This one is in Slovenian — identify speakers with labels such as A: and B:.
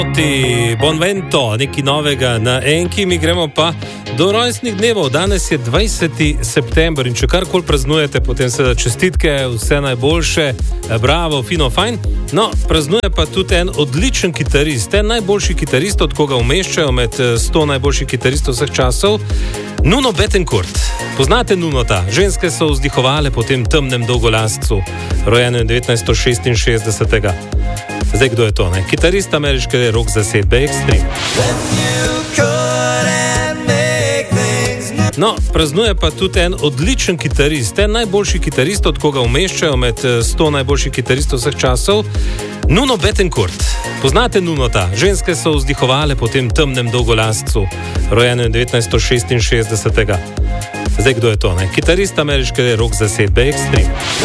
A: Bonvento, nekaj novega na enki, mi gremo pa do rojstnih dnevov. Danes je 20. september in če karkoli praznujete, potem seveda čestitke, vse najboljše, bravo, fino, fajn. No, praznuje pa tudi en odličen kitarist, en najboljši kitarist, od koga umeščajo med 100 najboljših kitaristov vseh časov, Nuno Bettencourt. Poznate Nunota? Ženske so vzdihovale po tem temnem dolgolascu, rojeno je 1966. Zdaj, kdo je to, ne? Kitarist ameriške rock zasedbe Extreme. No, praznuje pa tudi en odličen kitarist, en najboljši kitarist, od koga umeščajo med 100 najboljših kitaristov vseh časov, Nuno Bettencourt. Poznate Nunota? Ženske so vzdihovale po tem temnem dolgolascu, rojeno je 1966. Zdaj, kdo je to, ne? Kitarist ameriške rock zasedbe Extreme.